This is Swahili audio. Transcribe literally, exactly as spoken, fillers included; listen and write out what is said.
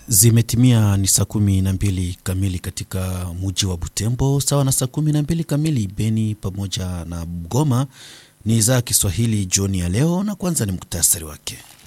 Zimetimia ni saa kumi na mbili kamili katika mji wa Butembo, sawa na saa kumi na mbili kamili Beni pamoja na Goma. Ni za Kiswahili jioni ya leo, na kwanza ni muktasari wake.